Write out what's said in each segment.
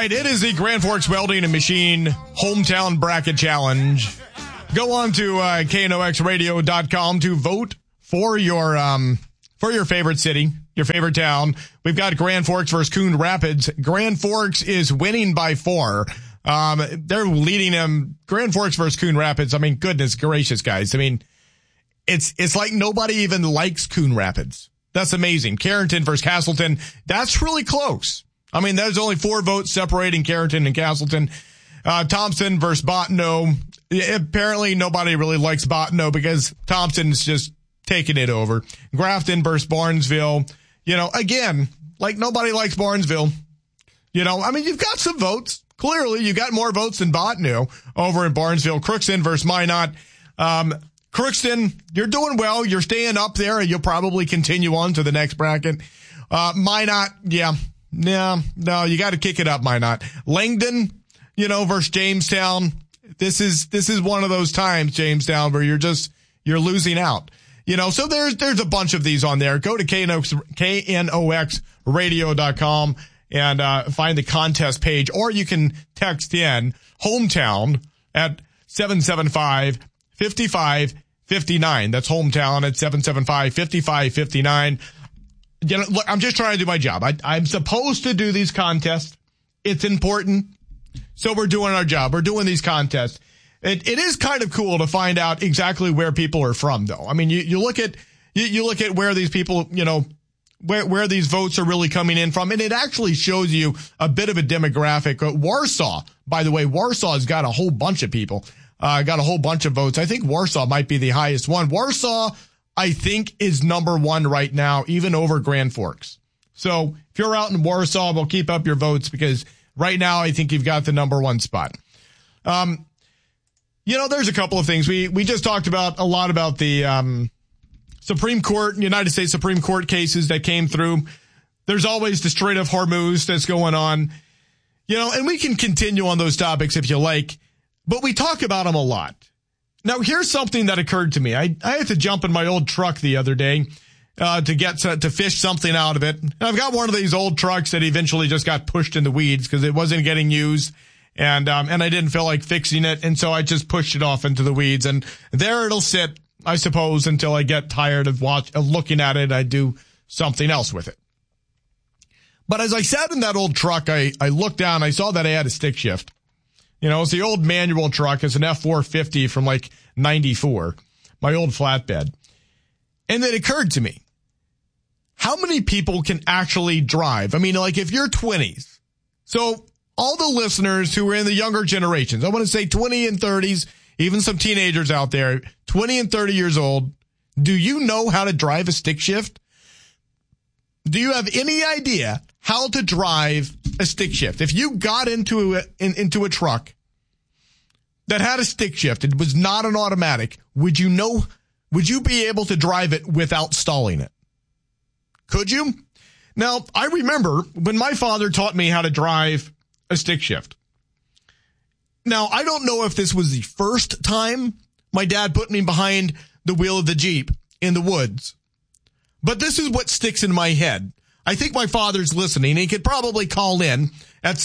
right, it is the Grand Forks Welding and Machine Hometown Bracket Challenge. Go on to KNOXradio.com to vote for your favorite city, your favorite town. We've got Grand Forks versus Coon Rapids. Grand Forks is winning by 4. They're leading them. Grand Forks versus Coon Rapids. I mean, goodness gracious, guys. I mean, it's like nobody even likes Coon Rapids. That's amazing. Carrington versus Castleton. That's really close. I mean, there's only 4 votes separating Carrington and Castleton. Thompson versus Bottineau. Apparently nobody really likes Bottineau because Thompson's just taking it over. Grafton versus Barnesville. You know, again, like nobody likes Barnesville. You know, I mean, you've got some votes. Clearly, you got more votes than Bottineau over in Barnesville. Crookston versus Minot. Crookston, you're doing well. You're staying up there, and you'll probably continue on to the next bracket. Minot, no, you got to kick it up, Minot. Langdon, you know, versus Jamestown. This is one of those times, Jamestown, where you're losing out. You know, so there's a bunch of these on there. Go to KNOXradio.com and find the contest page, or you can text in hometown at 775-5559. That's hometown at 775-5559. You know, look, I'm just trying to do my job. I'm supposed to do these contests. It's important. So we're doing our job. We're doing these contests. It is kind of cool to find out exactly where people are from, though. I mean, you look at where these people, you know, where these votes are really coming in from, and it actually shows you a bit of a demographic. Warsaw, by the way, Warsaw's got a whole bunch of people, got a whole bunch of votes. I think Warsaw might be the highest one. Warsaw, I think, is number 1 right now, even over Grand Forks. So if you're out in Warsaw, we'll keep up your votes because right now I think you've got the number 1 spot. You know, there's a couple of things. We just talked about a lot about the Supreme Court, United States Supreme Court cases that came through. There's always the Strait of Hormuz that's going on. You know, and we can continue on those topics if you like, but we talk about them a lot. Now, here's something that occurred to me. I had to jump in my old truck the other day to fish something out of it. And I've got one of these old trucks that eventually just got pushed in the weeds because it wasn't getting used. And I didn't feel like fixing it. And so I just pushed it off into the weeds, and there it'll sit, I suppose, until I get tired of looking at it. I do something else with it. But as I sat in that old truck, I looked down, I saw that I had a stick shift. You know, it's the old manual truck. It's an F450 from like 94, my old flatbed. And it occurred to me, how many people can actually drive? I mean, like if you're 20s, so all the listeners who are in the younger generations, I want to say 20 and 30s, even some teenagers out there, 20 and 30 years old, do you know how to drive a stick shift? Do you have any idea how to drive a stick shift? If you got into a truck that had a stick shift, it was not an automatic, would you be able to drive it without stalling it? Could you? Now, I remember when my father taught me how to drive a stick shift. Now, I don't know if this was the first time my dad put me behind the wheel of the Jeep in the woods, but this is what sticks in my head. I think my father's listening. He could probably call in at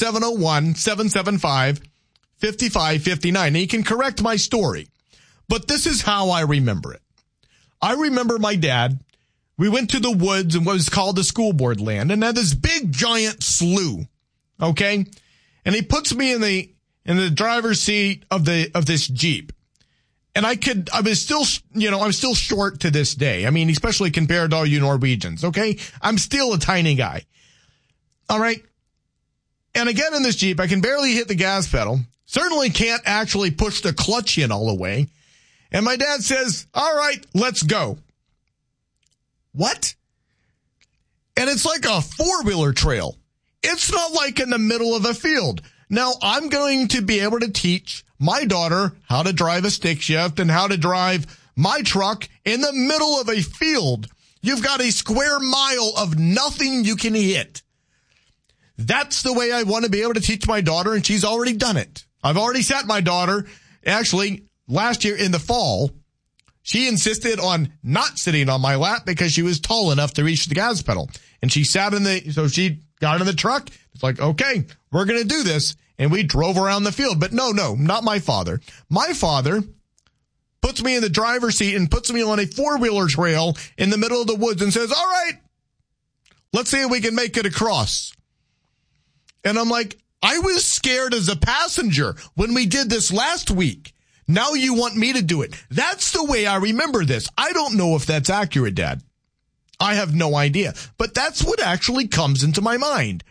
701-775-5559. He can correct my story, but this is how I remember it. I remember my dad, we went to the woods in what was called the school board land, and had this big giant slough, okay? And he puts me in the driver's seat of this Jeep. And I'm still short to this day. I mean, especially compared to all you Norwegians, okay? I'm still a tiny guy. All right. And again, in this Jeep, I can barely hit the gas pedal. Certainly can't actually push the clutch in all the way. And my dad says, all right, let's go. What? And it's like a 4-wheeler trail. It's not like in the middle of a field. Now, I'm going to be able to teach my daughter how to drive a stick shift and how to drive my truck in the middle of a field. You've got a square mile of nothing you can hit. That's the way I want to be able to teach my daughter, and she's already done it. I've already sat my daughter. Actually, last year in the fall, she insisted on not sitting on my lap because she was tall enough to reach the gas pedal. And she sat so she got in the truck. It's like, okay, we're going to do this. And we drove around the field. But no, not my father. My father puts me in the driver's seat and puts me on a four-wheeler trail in the middle of the woods and says, all right, let's see if we can make it across. And I'm like, I was scared as a passenger when we did this last week. Now you want me to do it. That's the way I remember this. I don't know if that's accurate, Dad. I have no idea. But that's what actually comes into my mind.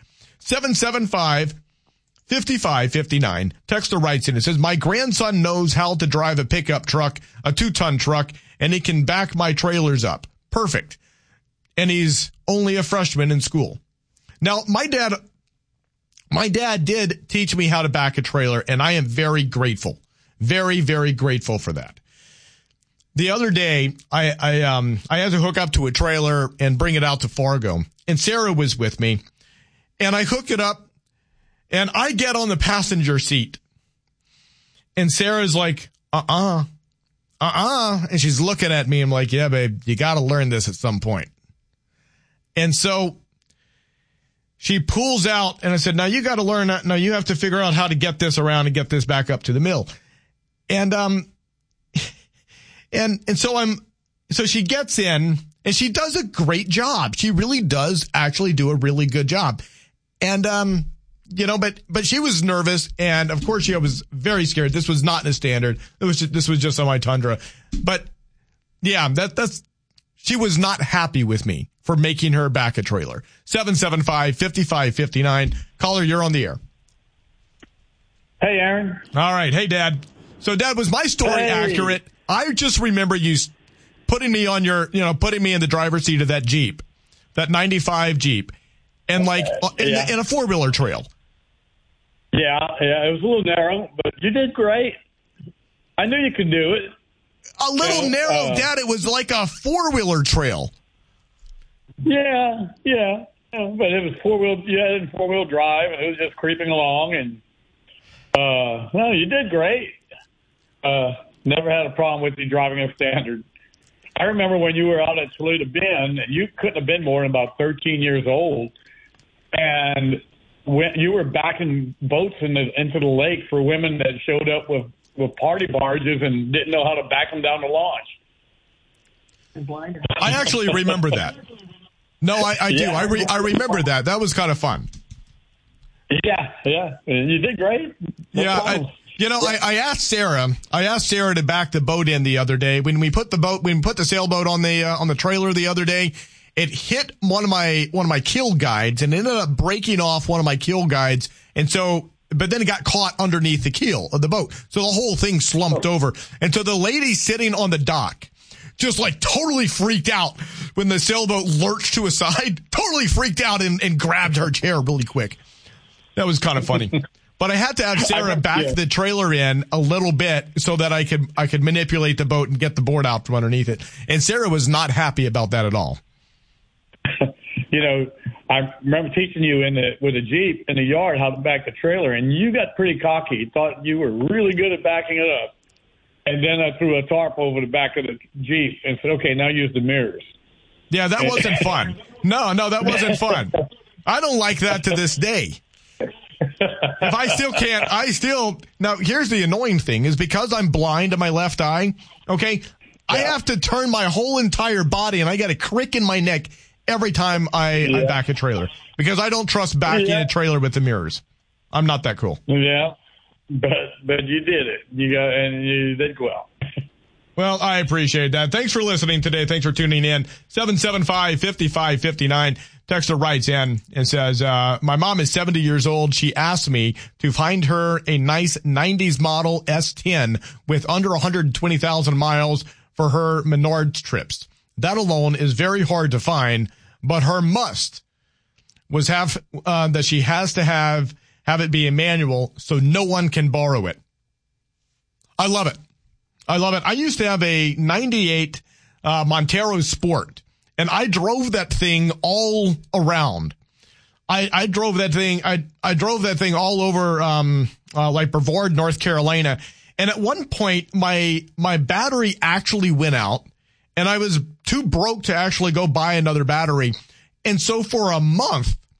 775-5559. Texter writes in. It says, my grandson knows how to drive a pickup truck, a 2-ton truck, and he can back my trailers up. Perfect. And he's only a freshman in school. Now, my dad did teach me how to back a trailer, and I am very grateful. Very, very grateful for that. The other day, I had to hook up to a trailer and bring it out to Fargo, and Sarah was with me, and I hook it up, and I get on the passenger seat, and Sarah's like, and she's looking at me. I'm like, yeah, babe, you got to learn this at some point. And so she pulls out, and I said, now you got to learn that. Now you have to figure out how to get this around and get this back up to the mill. And, so she gets in, and she does a great job. She really does actually do a really good job. And, but she was nervous, and of course she was very scared. This was not in a standard. This was just on my Tundra. But yeah, she was not happy with me for making her back a trailer. 775-5559. Caller, you're on the air. Hey, Aaron. All right. Hey, Dad. So, Dad, was my story accurate? I just remember you putting me in the driver's seat of that Jeep, that 95 Jeep, and in a four-wheeler trail. Yeah, it was a little narrow, but you did great. I knew you could do it. A little narrow, Dad. It was like a four-wheeler trail. Yeah, but it was four-wheel drive, and it was just creeping along, and no, you did great. Never had a problem with you driving a standard. I remember when you were out at Toledo Bend, and you couldn't have been more than about 13 years old, and when you were backing boats into the lake for women that showed up with party barges and didn't know how to back them down the launch. I actually remember that. No, I do. I remember that. That was kind of fun. Yeah. You did great. I asked Sarah to back the boat in the other day. When we put the sailboat on the trailer the other day, it hit one of my keel guides and ended up breaking off one of my keel guides. And so, but then it got caught underneath the keel of the boat. So the whole thing slumped over. And so the lady sitting on the dock just like totally freaked out when the sailboat lurched to a side, totally freaked out and grabbed her chair really quick. That was kind of funny. But I had to have Sarah back the trailer in a little bit so that I could manipulate the boat and get the board out from underneath it. And Sarah was not happy about that at all. I remember teaching you with a Jeep in the yard how to back the trailer, and you got pretty cocky. Thought you were really good at backing it up. And then I threw a tarp over the back of the Jeep and said, okay, now use the mirrors. Yeah, that wasn't fun. No, that wasn't fun. I don't like that to this day. If I still can't, now here's the annoying thing is because I'm blind in my left eye, okay, I have to turn my whole entire body and I got a crick in my neck every time I back a trailer because I don't trust backing a trailer with the mirrors. I'm not that cool. Yeah, but you did it. And you did well. Well, I appreciate that. Thanks for listening today. Thanks for tuning in. 775-5559. Texter writes in and says, my mom is 70 years old. She asked me to find her a nice 90s model S10 with under 120,000 miles for her Menards trips. That alone is very hard to find, but her must was that she has to have it be a manual so no one can borrow it. I love it. I used to have a 98 Montero Sport, and I drove that thing all around. I drove that thing. I drove that thing all over, like Brevard, North Carolina. And at one point, my battery actually went out, and I was too broke to actually go buy another battery. And so for a month,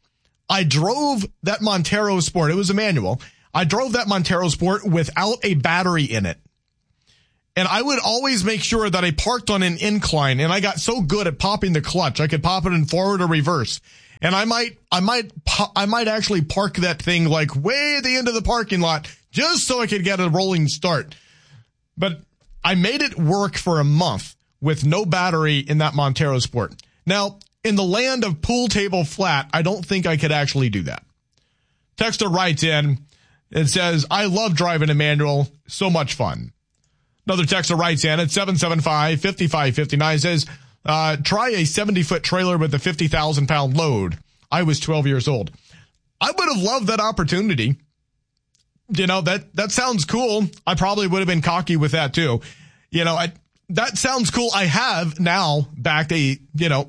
I drove that Montero Sport. It was a manual. I drove that Montero Sport without a battery in it. And I would always make sure that I parked on an incline, and I got so good at popping the clutch. I could pop it in forward or reverse. And I might actually park that thing like way at the end of the parking lot just so I could get a rolling start. But I made it work for a month with no battery in that Montero Sport. Now, in the land of pool table flat, I don't think I could actually do that. Texter writes in and says, I love driving a manual. So much fun. Another texter writes in at 775-5559 says, try a 70-foot trailer with a 50,000-pound load. I was 12 years old. I would have loved that opportunity. You know, that sounds cool. I probably would have been cocky with that too. You know, that sounds cool. I have now backed a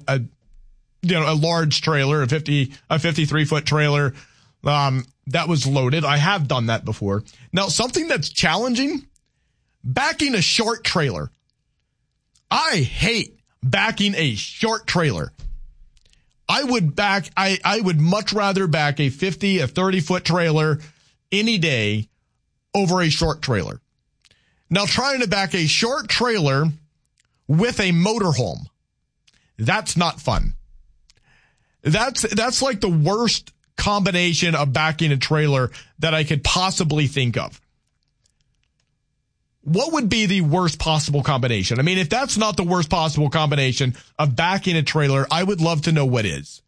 large trailer, a 53-foot trailer, that was loaded. I have done that before. Now, something that's challenging, backing a short trailer. I hate backing a short trailer. I would much rather back a 30-foot trailer any day over a short trailer. Now, trying to back a short trailer with a motorhome, that's not fun. That's like the worst combination of backing a trailer that I could possibly think of. What would be the worst possible combination? I mean, if that's not the worst possible combination of backing a trailer, I would love to know what is.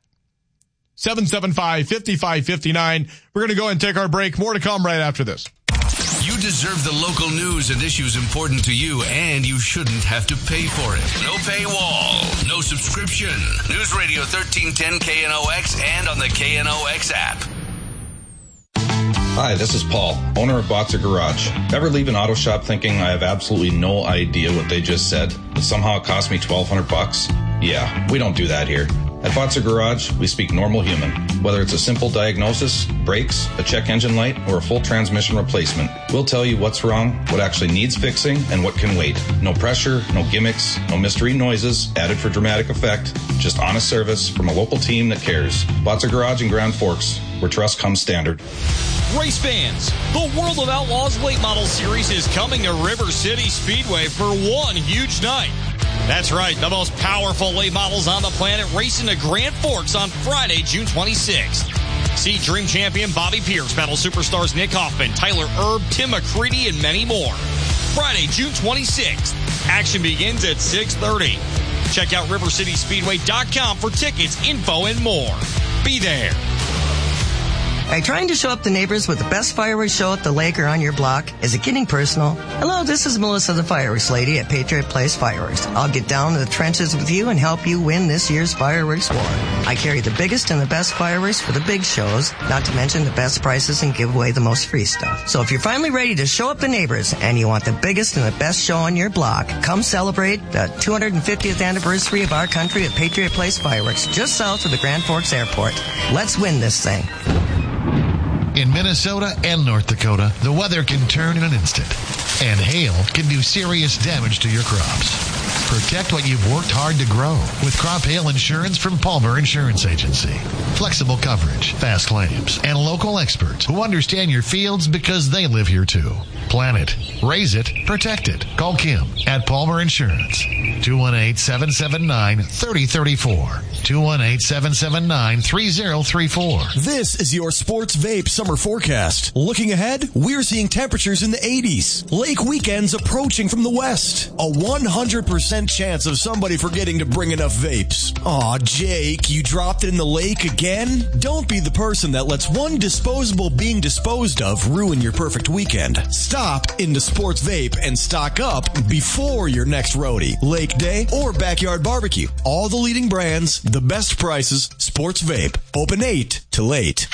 775-5559. We're going to go ahead and take our break. More to come right after this. You deserve the local news and issues important to you, and you shouldn't have to pay for it. No paywall, no subscription. News Radio 1310 KNOX and on the KNOX app. Hi, this is Paul, owner of Botzer Garage. Ever leave an auto shop thinking I have absolutely no idea what they just said, but somehow it cost me $1,200? Yeah, we don't do that here. At Botzer Garage, we speak normal human. Whether it's a simple diagnosis, brakes, a check engine light, or a full transmission replacement, we'll tell you what's wrong, what actually needs fixing, and what can wait. No pressure, no gimmicks, no mystery noises added for dramatic effect, just honest service from a local team that cares. Botzer Garage in Grand Forks, where trust comes standard. Race fans, the World of Outlaws Late Model Series is coming to River City Speedway for one huge night. That's right, the most powerful late models on the planet racing to Grand Forks on Friday, June 26th. See Dream Champion Bobby Pierce battle superstars Nick Hoffman, Tyler Erb, Tim McCready, and many more. Friday, June 26th. Action begins at 6:30. Check out RiverCitySpeedway.com for tickets, info, and more. Be there. Are you trying to show up the neighbors with the best fireworks show at the lake or on your block? Is it getting personal? Hello, this is Melissa, the fireworks lady at Patriot Place Fireworks. I'll get down to the trenches with you and help you win this year's fireworks war. I carry the biggest and the best fireworks for the big shows, not to mention the best prices and give away the most free stuff. So if you're finally ready to show up the neighbors and you want the biggest and the best show on your block, come celebrate the 250th anniversary of our country at Patriot Place Fireworks, just south of the Grand Forks Airport. Let's win this thing. In Minnesota and North Dakota, the weather can turn in an instant, and hail can do serious damage to your crops. Protect what you've worked hard to grow with crop hail insurance from Palmer Insurance Agency. Flexible coverage, fast claims, and local experts who understand your fields because they live here too. Plan it, raise it, protect it. Call Kim at Palmer Insurance. 218-779-3034. 218-779-3034. This is your Sports Vape summer forecast. Looking ahead, we're seeing temperatures in the 80s. Lake weekends approaching from the west. A 100% chance of somebody forgetting to bring enough vapes. Aw, Jake, you dropped it in the lake again? Don't be the person that lets one disposable being disposed of ruin your perfect weekend. Stop into Sports Vape and stock up before your next roadie, lake day, or backyard barbecue. All the leading brands, the best prices, Sports Vape. Open 8 till 8.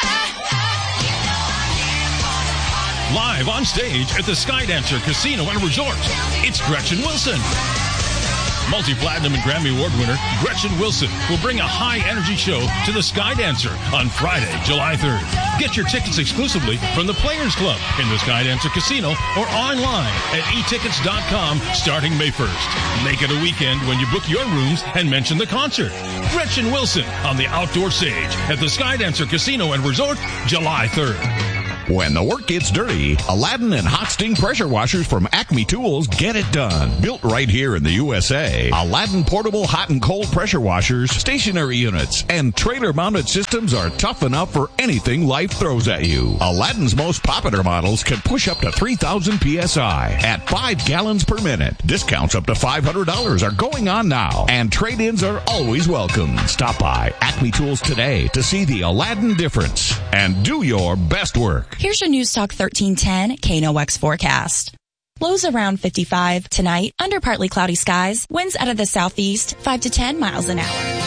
Live on stage at the Skydancer Casino and Resort, it's Gretchen Wilson. Multi-platinum and Grammy Award winner Gretchen Wilson will bring a high-energy show to the Sky Dancer on Friday, July 3rd. Get your tickets exclusively from the Players Club in the Sky Dancer Casino or online at etickets.com starting May 1st. Make it a weekend when you book your rooms and mention the concert. Gretchen Wilson on the Outdoor Stage at the Sky Dancer Casino and Resort, July 3rd. When the work gets dirty, Aladdin and Hot Sting pressure washers from Acme Tools get it done. Built right here in the USA, Aladdin portable hot and cold pressure washers, stationary units, and trailer-mounted systems are tough enough for anything life throws at you. Aladdin's most popular models can push up to 3,000 PSI at 5 gallons per minute. Discounts up to $500 are going on now, and trade-ins are always welcome. Stop by Acme Tools today to see the Aladdin difference and do your best work. Here's your News Talk 1310 KNOX forecast. Lows around 55 tonight, under partly cloudy skies, winds out of the southeast 5 to 10 miles an hour.